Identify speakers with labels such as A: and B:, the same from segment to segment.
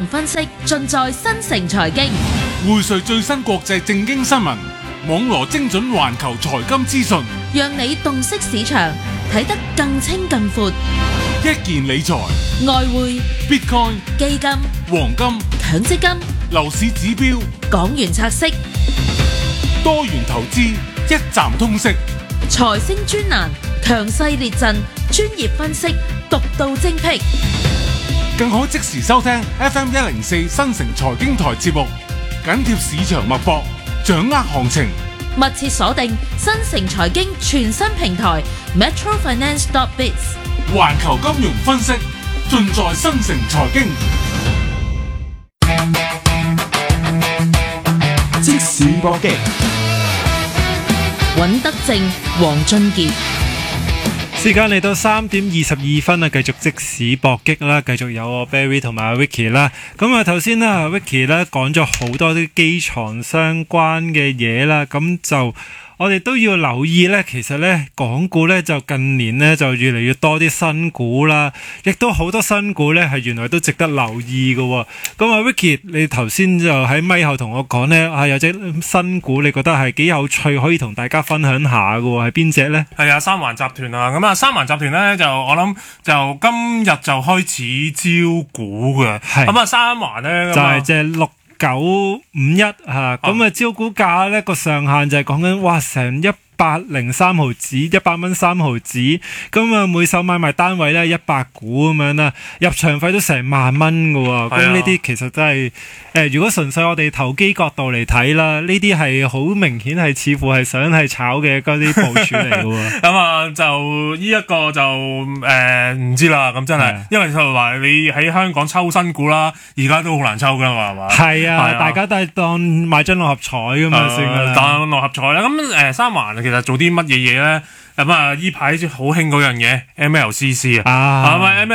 A: 分析，盡在新城財經。
B: 匯萃最新國際正經新聞，網羅精準環球財金資訊，
A: 讓你洞悉市場，睇得更清更闊。
B: 一件理財、
A: 外匯、
B: Bitcoin、
A: 基金、
B: 黃金、
A: 強積金、
B: 樓市指標、
A: 港元拆息、
B: 多元投資，一站通識。
A: 財星專欄，強勢列陣，專業分析，獨到精闢。
B: 更可即時收聽 FM 104新城財經台節目，緊貼市場脈搏，掌握行情。
A: 密切鎖定新城財經全新平台 metrofinance.biz，
B: 環球金融分析，盡在新城財經。
C: 即時搏擊，
A: 尹德正、黃俊傑。
D: 時間嚟到3點22分啊，繼續即時搏擊啦，繼續有我 Barry 同埋阿 Vicky 啦。咁啊頭先啦 Vicky 咧講咗好多啲機床相關嘅嘢啦，咁就我哋都要留意咧，其實咧港股咧就近年咧就越嚟越多啲新股啦，亦都好多新股咧係原來都值得留意嘅。咁啊 Vicky， 你頭先就喺咪後同我講咧，有隻新股你覺得係幾有趣，可以同大家分享下嘅，係邊隻咧？
E: 係啊，三環集團啊，咁啊三環集團咧就我諗就今日就開始招股嘅，咁啊三環咧
D: 就係隻6951嚇，咁啊招股價咧個上限就係講緊哇成103毫子，100蚊3毫子，咁啊每手買賣單位咧100股咁樣啦，入場費都成萬蚊㗎喎，咁呢啲其實真係如果純粹我哋投機角度嚟睇啦，呢啲係好明顯係似乎係想係炒嘅嗰啲部署嚟㗎喎。
E: 咁啊就呢一個就唔知啦，咁真係，因為就話你喺香港抽新股啦，而家都好難抽㗎嘛，係嘛？
D: 係啊，大家都係當買張六合彩咁嘛算㗎啦，
E: 當六合彩啦。咁三環其實做啲乜嘢嘢咧？咁啊，依排好興嗰樣嘢 MLCC 啊，係咪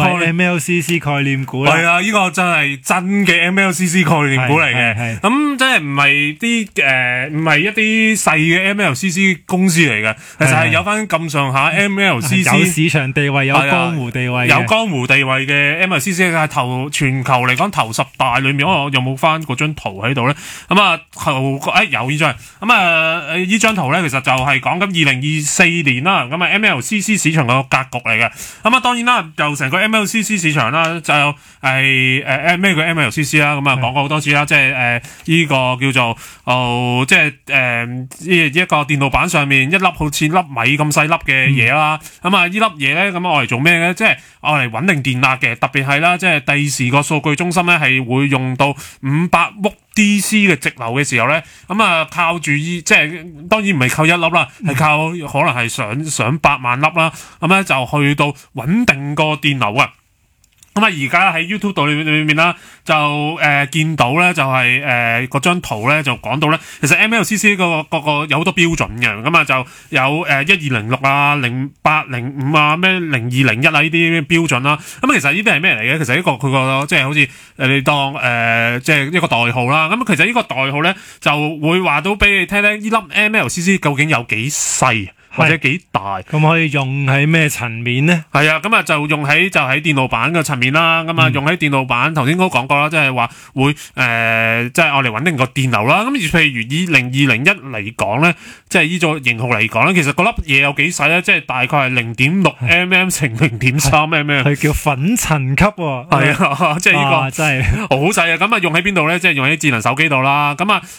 D: MLCC 概念股啦？
E: 係啊，呢個真係真嘅 MLCC 概念股嚟嘅。咁真係唔係啲唔係一啲細嘅 MLCC 公司嚟嘅，其實係有翻咁上下 MLCC
D: 有市場地位、有江湖地位、
E: 有江湖地位嘅 MLCC 係全球嚟講頭10大裏面，我有冇翻嗰張圖喺度咧？咁啊有呢張，咁啊呢張圖咧其實就係講緊2024年啦，咁啊 MLCC 市場個格局嚟嘅，咁啊當然啦，就成個 MLCC 市場啦，就係咩叫 MLCC 啦，咁啊講過好多次啦，即係呢個叫做即係一個電路板上面一粒好似粒米咁細粒嘅嘢啦，咁啊呢粒嘢咧，咁我嚟做咩咧？即係我嚟穩定電壓嘅，特別係啦，即係第時個數據中心咧係會用到500伏DC 嘅直流嘅時候咧，咁啊靠住即係當然唔係靠一粒啦，係靠可能係上百萬粒啦，咁咧就去到穩定個電流啊。咁啊，而家喺 YouTube 度裏面啦，就見到咧，就係嗰張圖咧，就講到咧，其實 MLCC 個有好多標準嘅，咁啊就有1206啊、0805啊、咩0201啊呢啲標準啦。咁其實呢啲係咩嚟嘅？其實呢個佢個即係好似你當即係一個代號啦。咁其實呢個代號咧就會話到俾你聽咧，呢粒 MLCC 究竟有幾細？或者幾大，
D: 咁可以用喺咩層面呢？
E: 係啊，咁啊就用喺電路板嘅層面啦。咁啊用喺電路板，頭先都講過啦，即係話會即係我哋穩定個電流啦。咁譬如以0201嚟講咧，即係呢個型號嚟講咧，其實嗰粒嘢有幾細咧？即係大概係0.6mm 乘0.3mm，
D: 係叫粉塵級喎。
E: 係啊，即係呢個
D: 真係
E: 好細啊！咁啊用喺邊度咧？即係用喺智能手機度啦。咁啊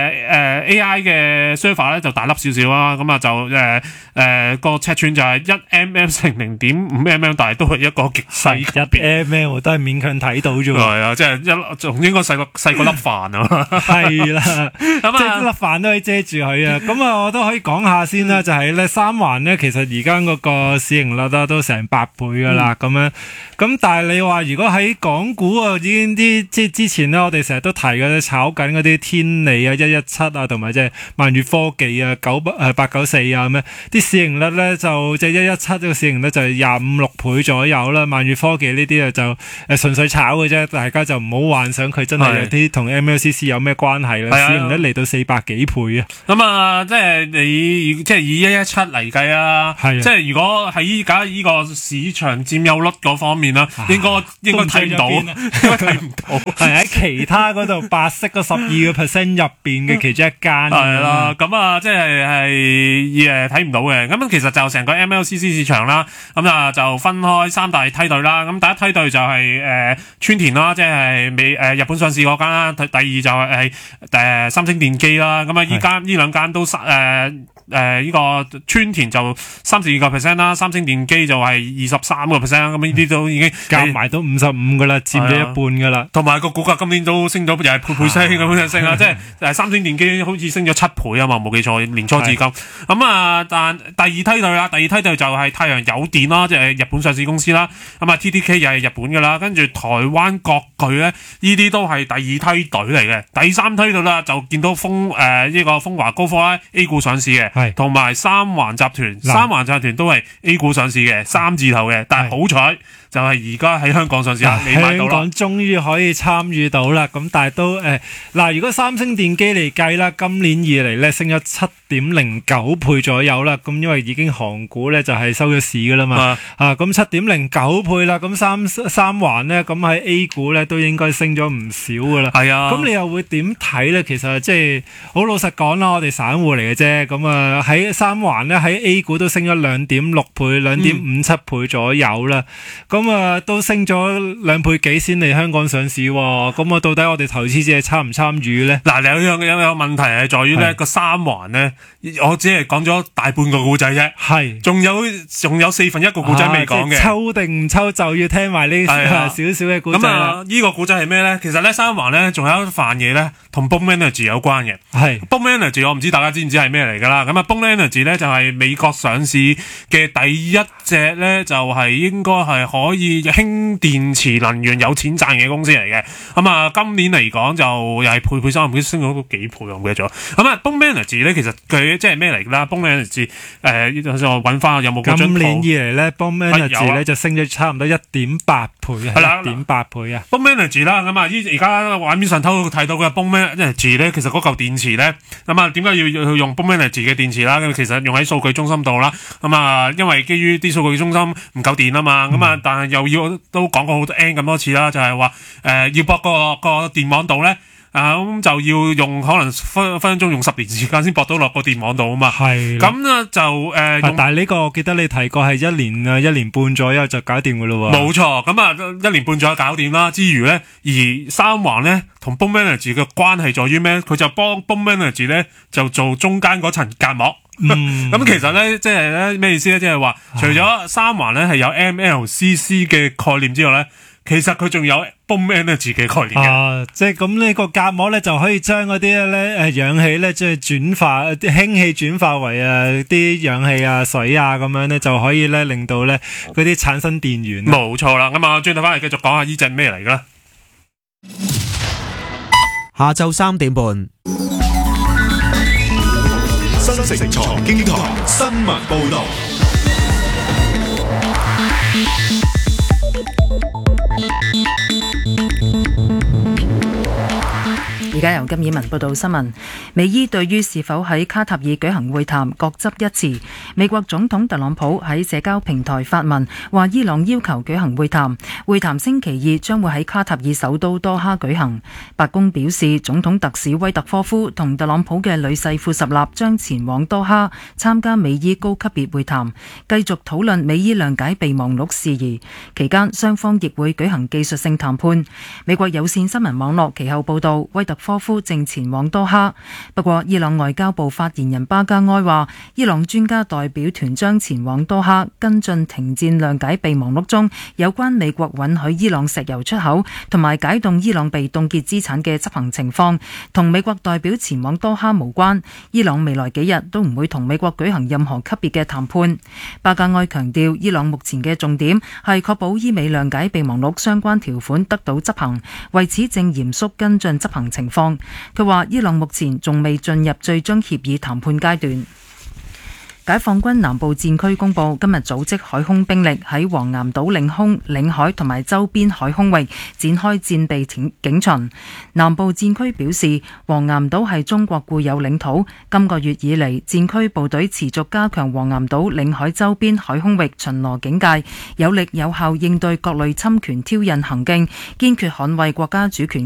E: AI 嘅 server 咧就大粒少少啦。咁啊就個尺寸就係1mm 乘0.5mm，但係都係一個極細
D: 1mm，都係勉強睇到啫喎。
E: 係啊，即係仲應該細過粒飯啊。係
D: 啦，咁啊粒飯都可以遮住佢啊。咁啊，我都可以講下先啦，就係咧三環咧，其實而家嗰個市盈率都成8倍噶啦，咁樣。咁但係你話如果喺港股啊，已經啲即係之前咧，我哋成日都提嘅炒緊嗰啲天利啊、117啊，同埋即係萬越科技啊、894啊咁樣。 啲市盈率咧就即係117個市盈率就係25-26倍左右啦。萬越科技呢啲就純粹炒嘅啫，大家就唔好幻想佢真係有啲同 MLCC 有咩關係啦。市盈率嚟到400幾倍啊！
E: 咁啊，即係你即係以117嚟計啊，即係如果喺依家呢個市場佔有率嗰方面啦，應該睇唔到，應該睇唔到。
D: 係喺其他嗰度白色嗰12%入邊嘅其中一間。
E: 係啦，咁啊，即係睇唔到嘅。咁其實就成個 MLCC 市場啦，咁啊就分開3大梯隊啦。咁第一梯隊就係川田啦，即係日本上市嗰間啦。第二就係三星電機啦。咁啊呢兩間都呢個川田就32%啦，三星電機就係23%。咁呢啲都已經
D: 夾埋都55噶啦，佔咗一半噶啦。
E: 同埋個股價今年都升咗，又係倍升咁樣升啊！即係三星電機好似升咗7倍啊嘛，冇記錯，年初至今。咁啊，但第二梯隊啦，第二梯隊就係太陽有電啦，即係日本上市公司啦。咁啊 TDK 又係日本噶啦，跟住台灣國巨咧，呢啲都係第二梯隊嚟嘅。第三梯隊啦，就見到呢個風華高科啦 A 股上市嘅，同埋三環集團，三環集團都係 A 股上市嘅，3字頭嘅，但係好彩。就係而家喺香港上市啦，你買到啦。香港
D: 終於可以參與到啦，咁但係都如果三星電機嚟計啦，今年以嚟咧升咗7.09倍左右啦，咁因為已經韓股咧就係收咗市噶啦嘛，咁7.09倍啦，咁三環咧咁喺 A 股咧都應該升咗唔少噶啦。係啊，咁你又會點睇咧？其實即係好老實講啦，我哋散戶嚟嘅啫，咁啊喺三環咧喺 A 股都升咗2.6倍、2.57倍左右啦。咁都升咗2倍幾先嚟香港上市喎，咁到底我哋投資者參唔參與咧？嗱，
E: 有問題係在於咧個三環咧，我只係講咗大半個故仔啫，係，仲有1/4個故仔未講嘅，
D: 抽定唔抽就要聽埋呢少少嘅故仔啦。
E: 咁呢個故仔係咩咧？其實咧三環咧仲有一範嘢咧，同 Bloom Energy 有關嘅，係 Bloom Energy 我唔知大家知唔知係咩嚟噶啦？咁啊 Bloom Energy 咧就係美國上市嘅第一隻咧，就係應該係可以氫電池能源有錢賺嘅公司嚟嘅。咁啊今年嚟講就又係倍升，唔知升咗幾倍我唔記得咗。咁啊 Bloom Energy 咧其實佢即係咩嚟噶啦？ Bloom Energy 我揾翻有冇嗰張圖？
D: 今年以嚟咧 Bloom Energy 咧就升咗差唔多1.8倍，係啦1.8倍啊
E: Bloom Energy 啦。咁啊而家畫面上睇到嘅 Bloom Energy 咧，其實嗰嚿電池咧，咁啊點解要用 Bloom Energy 嘅電池啦？咁其實用喺數據中心度啦。咁啊因為基於啲數據中心唔夠電啊嘛，咁啊但係又要都講過好多 N 咁多次啦，就係話要駁個電網度咧。咁就要用可能分分鐘用10年時間先駁到落個電網度啊嘛。係。咁咧就
D: 但係呢個我記得你提過係1年半左右就搞掂噶咯喎。
E: 冇錯。咁啊1年半左右搞掂啦。之餘咧，而三環咧同 Bloom Energy 嘅關係在於咩？佢就幫 Bloom Energy 咧就做中間嗰層隔膜。咁其實咧即係咧咩意思咧？即係話除咗三環咧係有 MLCC 嘅概念之外咧，其實佢仲有 Bloom Energy 嘅概念嘅。
D: 即係咁呢個隔膜咧就可以將嗰啲咧氧氣咧即係轉化啲氫氣轉化為啲氧氣啊水啊咁樣咧就可以咧令到咧嗰啲產生電源。
E: 冇錯啦。咁啊轉頭翻嚟繼續講下呢隻咩嚟噶啦。
C: 下晝3點半，
F: 新城財經台新聞報道。
G: 而家由金以文報道新聞。美伊對於是否喺卡塔爾舉行會談各執一詞。美國總統特朗普喺社交平台發文，話伊朗要求舉行會談，會談星期二將會喺卡塔爾首都多哈舉行。白宮表示，總統特使威特科夫同特朗普嘅女婿庫什納將前往多哈參加美伊高級別會談，繼續討論美伊諒解備忘錄事宜。期間雙方亦會舉行技術性談判。美國有線新聞網絡其後報道，威特科夫正前往多哈。不過伊朗外交部發言人巴加埃話，伊朗專家代表團將前往多哈跟進停戰諒解備忘錄中有關美國允許伊朗石油出口同埋解凍伊朗被凍結資產嘅執行情況，同美國代表前往多哈無關。伊朗未來幾日都唔會同美國舉行任何級別嘅談判。巴加埃強調，伊朗目前嘅重點係確保伊美諒解備忘錄相關條款得到執行，為此正嚴肅跟進執行情況。佢話伊朗目前仲未進入最終協議談判階段。 解放軍南部戰區公佈，今日組織海空兵力喺黃岩島領空、領海同埋周邊海空域展開戰備警巡。南部戰區表示，黃岩島係中國固有領土，今個月以嚟，戰區部隊持續加強黃岩島領海周邊海空域巡邏警戒，有力有效應對各類侵權挑釁行徑，堅決捍衛國家主權。